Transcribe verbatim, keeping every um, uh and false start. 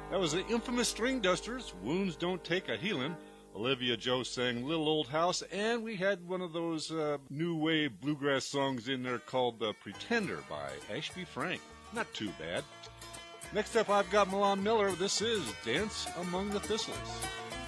That was the infamous String Dusters, Wounds Don't Take a Healin'. Olivia Joe sang Little Old House, and we had one of those uh, new wave bluegrass songs in there called uh, Pretender by Ashby Frank. Not too bad. Next up, I've got Milan Miller. This is Dance Among the Thistles.